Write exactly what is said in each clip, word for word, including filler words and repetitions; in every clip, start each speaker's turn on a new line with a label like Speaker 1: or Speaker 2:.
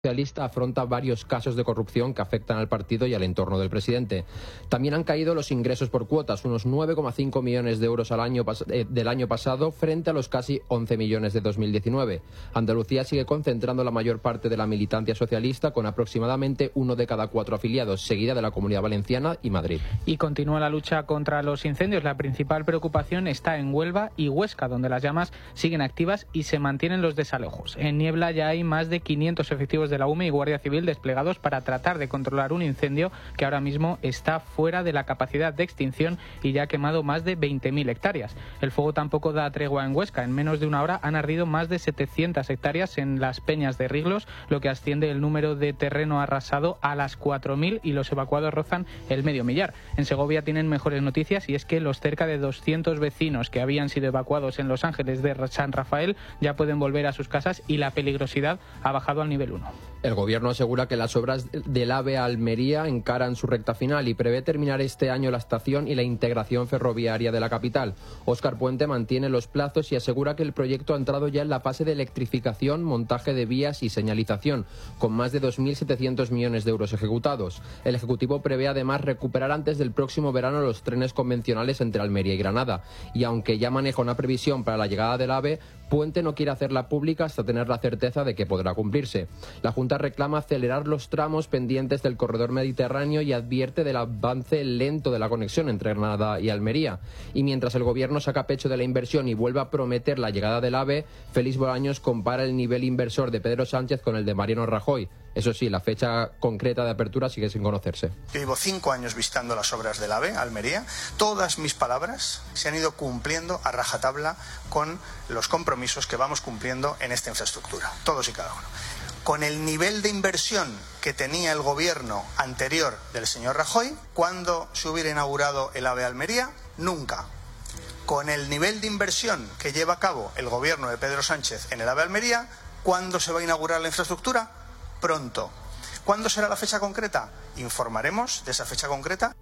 Speaker 1: Socialista afronta varios casos de corrupción que afectan al partido y al entorno del presidente. También han caído los ingresos por cuotas, unos nueve coma cinco millones de euros al año eh, del año pasado frente a los casi once millones de dos mil diecinueve. Andalucía sigue concentrando la mayor parte de la militancia socialista con aproximadamente uno de cada cuatro afiliados, seguida de la Comunidad Valenciana y Madrid.
Speaker 2: Y continúa la lucha contra los incendios. La principal preocupación está en Huelva y Huesca, donde las llamas siguen activas y se mantienen los desalojos. En Niebla ya hay más de quinientos efectivos de la U M E y Guardia Civil desplegados para tratar de controlar un incendio que ahora mismo está fuera de la capacidad de extinción y ya ha quemado más de veinte mil hectáreas. El fuego tampoco da tregua en Huesca. En menos de una hora han ardido más de setecientas hectáreas en las peñas de Riglos, lo que asciende el número de terreno arrasado a las cuatro mil y los evacuados rozan el medio millar. En Segovia tienen mejores noticias y es que los cerca de doscientos vecinos que habían sido evacuados en Los Ángeles de San Rafael ya pueden volver a sus casas y la peligrosidad ha bajado al nivel uno.
Speaker 1: El Gobierno asegura que las obras del AVE a Almería encaran su recta final y prevé terminar este año la estación y la integración ferroviaria de la capital. Óscar Puente mantiene los plazos y asegura que el proyecto ha entrado ya en la fase de electrificación, montaje de vías y señalización, con más de dos mil setecientos millones de euros ejecutados. El Ejecutivo prevé además recuperar antes del próximo verano los trenes convencionales entre Almería y Granada. Y aunque ya maneja una previsión para la llegada del AVE, Puente no quiere hacerla pública hasta tener la certeza de que podrá cumplirse. La Junta reclama acelerar los tramos pendientes del corredor mediterráneo y advierte del avance lento de la conexión entre Granada y Almería. Y mientras el Gobierno saca pecho de la inversión y vuelve a prometer la llegada del AVE, Félix Bolaños compara el nivel inversor de Pedro Sánchez con el de Mariano Rajoy. Eso sí, la fecha concreta de apertura sigue sin conocerse.
Speaker 3: Yo llevo cinco años visitando las obras del AVE, Almería. Todas mis palabras se han ido cumpliendo a rajatabla con los compromisos que vamos cumpliendo en esta infraestructura, todos y cada uno. Con el nivel de inversión que tenía el gobierno anterior del señor Rajoy, ¿cuándo se hubiera inaugurado el AVE Almería? Nunca. Con el nivel de inversión que lleva a cabo el gobierno de Pedro Sánchez en el AVE Almería, ¿cuándo se va a inaugurar la infraestructura? Pronto. ¿Cuándo será la fecha concreta? Informaremos de esa fecha concreta.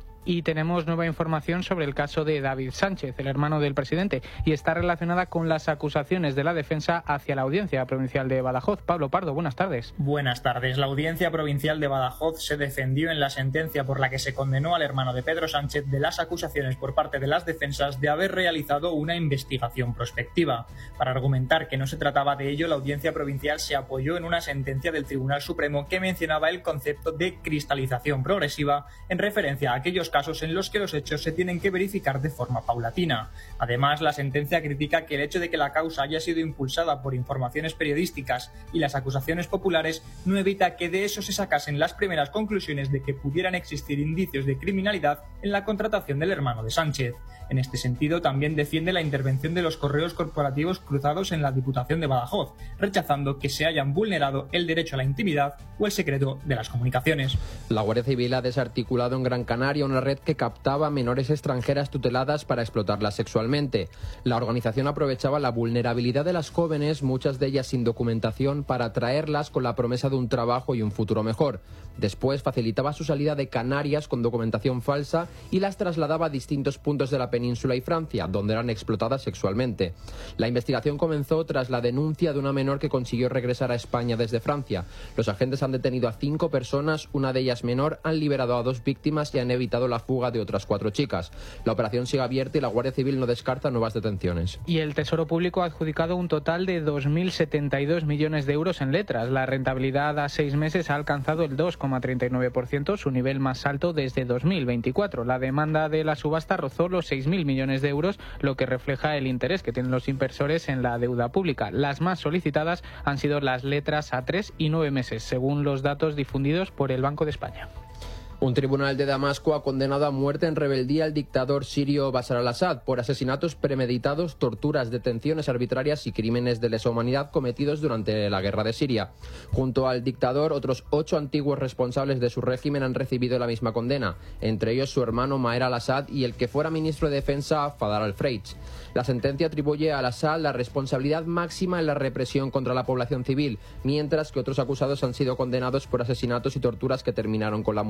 Speaker 2: Y tenemos nueva información sobre el caso de David Sánchez, el hermano del presidente, y está relacionada con las acusaciones de la defensa hacia la Audiencia Provincial de Badajoz. Pablo Pardo, buenas tardes.
Speaker 4: Buenas tardes. La Audiencia Provincial de Badajoz se defendió en la sentencia por la que se condenó al hermano de Pedro Sánchez de las acusaciones por parte de las defensas de haber realizado una investigación prospectiva. Para argumentar que no se trataba de ello, la Audiencia Provincial se apoyó en una sentencia del Tribunal Supremo que mencionaba el concepto de cristalización progresiva en referencia a aquellos casos en los que los hechos se tienen que verificar de forma paulatina. Además, la sentencia critica que el hecho de que la causa haya sido impulsada por informaciones periodísticas y las acusaciones populares no evita que de eso se sacasen las primeras conclusiones de que pudieran existir indicios de criminalidad en la contratación del hermano de Sánchez. En este sentido, también defiende la intervención de los correos corporativos cruzados en la Diputación de Badajoz, rechazando que se hayan vulnerado el derecho a la intimidad o el secreto de las comunicaciones.
Speaker 1: La Guardia Civil ha desarticulado en Gran Canaria una red que captaba a menores extranjeras tuteladas para explotarlas sexualmente. La organización aprovechaba la vulnerabilidad de las jóvenes, muchas de ellas sin documentación, para atraerlas con la promesa de un trabajo y un futuro mejor. Después facilitaba su salida de Canarias con documentación falsa y las trasladaba a distintos puntos de la península y Francia, donde eran explotadas sexualmente. La investigación comenzó tras la denuncia de una menor que consiguió regresar a España desde Francia. Los agentes han detenido a cinco personas, una de ellas menor, han liberado a dos víctimas y han evitado la fuga de otras cuatro chicas. La operación sigue abierta y la Guardia Civil no descarta nuevas detenciones.
Speaker 2: Y el Tesoro Público ha adjudicado un total de dos mil setenta y dos millones de euros en letras. La rentabilidad a seis meses ha alcanzado el dos coma treinta y nueve por ciento, su nivel más alto desde dos mil veinticuatro. La demanda de la subasta rozó los seis mil millones de euros, lo que refleja el interés que tienen los inversores en la deuda pública. Las más solicitadas han sido las letras a tres y nueve meses, según los datos difundidos por el Banco de España.
Speaker 1: Un tribunal de Damasco ha condenado a muerte en rebeldía al dictador sirio Bashar al-Assad por asesinatos premeditados, torturas, detenciones arbitrarias y crímenes de lesa humanidad cometidos durante la guerra de Siria. Junto al dictador, otros ocho antiguos responsables de su régimen han recibido la misma condena, entre ellos su hermano Maher al-Assad y el que fuera ministro de Defensa Fadar al-Freij. La sentencia atribuye a al-Assad la responsabilidad máxima en la represión contra la población civil, mientras que otros acusados han sido condenados por asesinatos y torturas que terminaron con la muerte de las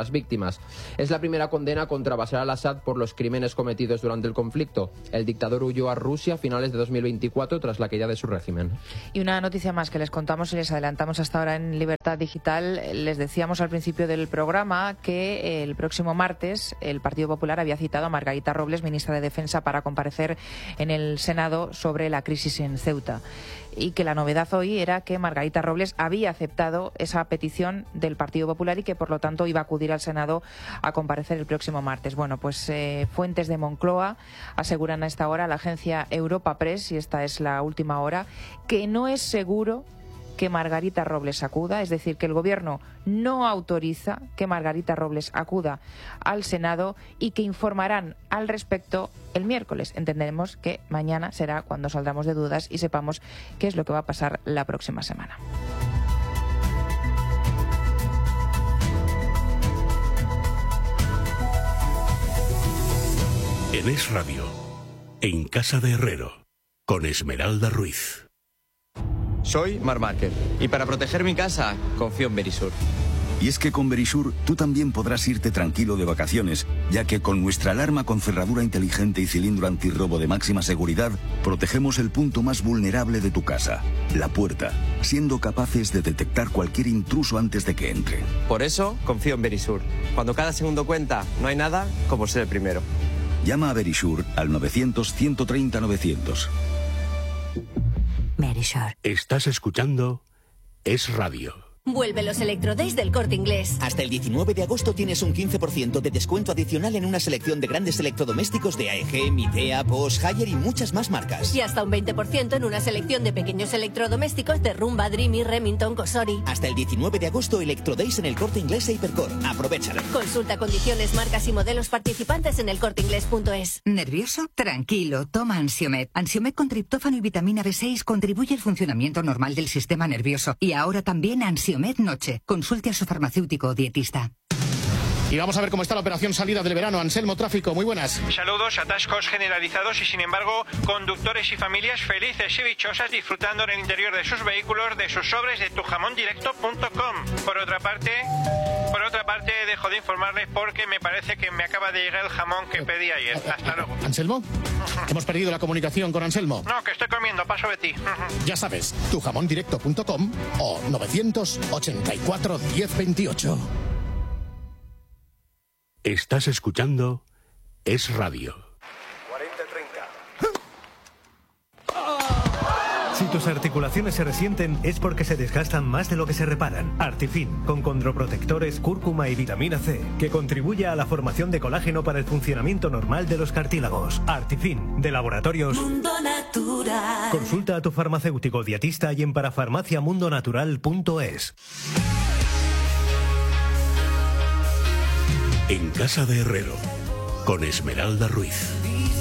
Speaker 1: las víctimas. Es la primera condena contra Bashar al-Assad por los crímenes cometidos durante el conflicto. El dictador huyó a Rusia a finales de dos mil veinticuatro tras la caída de su régimen.
Speaker 5: Y una noticia más que les contamos y les adelantamos hasta ahora en Libertad Digital. Les decíamos al principio del programa que el próximo martes el Partido Popular había citado a Margarita Robles, ministra de Defensa, para comparecer en el Senado sobre la crisis en Ceuta. Y que la novedad hoy era que Margarita Robles había aceptado esa petición del Partido Popular y que por lo tanto iba a acudir al Senado a comparecer el próximo martes. Bueno, pues eh, fuentes de Moncloa aseguran a esta hora a la agencia Europa Press, y esta es la última hora, que no es seguro que Margarita Robles acuda, es decir, que el Gobierno no autoriza que Margarita Robles acuda al Senado y que informarán al respecto el miércoles. Entendemos que mañana será cuando saldremos de dudas y sepamos qué es lo que va a pasar la próxima semana.
Speaker 6: En Es Radio, en Casa de Herrero, con Esmeralda Ruiz.
Speaker 7: Soy Marc Márquez y para proteger mi casa confío en Verisur.
Speaker 8: Y es que con Verisur tú también podrás irte tranquilo de vacaciones, ya que con nuestra alarma con cerradura inteligente y cilindro antirrobo de máxima seguridad, protegemos el punto más vulnerable de tu casa, la puerta, siendo capaces de detectar cualquier intruso antes de que entre.
Speaker 7: Por eso confío en Verisur. Cuando cada segundo cuenta, no hay nada como ser el primero.
Speaker 8: Llama a Verisur al novecientos, ciento treinta, novecientos.
Speaker 9: Verisur.
Speaker 6: Estás escuchando Es Radio.
Speaker 9: Vuelve los Electrodays del Corte Inglés.
Speaker 10: Hasta el diecinueve de agosto tienes un quince por ciento de descuento adicional en una selección de grandes electrodomésticos de A E G, Midea, Bosch, Haier y muchas más marcas.
Speaker 9: Y hasta un veinte por ciento en una selección de pequeños electrodomésticos de Rumba, Dreamy, Remington, Cosori.
Speaker 10: Hasta el diecinueve de agosto, Electrodays en el Corte Inglés e Hipercor. Aprovéchalo.
Speaker 9: Consulta condiciones, marcas y modelos participantes en el corte inglés punto es.
Speaker 11: ¿Nervioso? Tranquilo, toma Ansiomed. Ansiomed con triptófano y vitamina B seis contribuye al funcionamiento normal del sistema nervioso. Y ahora también Ansiomed Noche. Consulte a su farmacéutico o dietista.
Speaker 12: Y vamos a ver cómo está la operación salida del verano. Anselmo Tráfico, muy buenas.
Speaker 13: Saludos, atascos generalizados y sin embargo conductores y familias felices y dichosas disfrutando en el interior de sus vehículos de sus sobres de tu jamón directo punto com. Por otra parte, por otra parte dejo de informarles porque me parece que me acaba de llegar el jamón que pedí ayer. Hasta luego.
Speaker 12: ¿Anselmo? Hemos perdido la comunicación con Anselmo.
Speaker 13: No, que estoy comiendo, paso de ti.
Speaker 12: Ya sabes, tu jamón directo punto com o novecientos ochenta y cuatro, diez veintiocho.
Speaker 6: Estás escuchando Es Radio.
Speaker 14: cuarenta treinta.
Speaker 15: Si tus articulaciones se resienten es porque se desgastan más de lo que se reparan. Artifin, con condroprotectores, cúrcuma y vitamina C, que contribuye a la formación de colágeno para el funcionamiento normal de los cartílagos. Artifin, de Laboratorios
Speaker 9: Mundo Natural.
Speaker 15: Consulta a tu farmacéutico dietista y en parafarmacia mundo natural punto es.
Speaker 6: En Casa de Herrero, con Esmeralda Ruiz.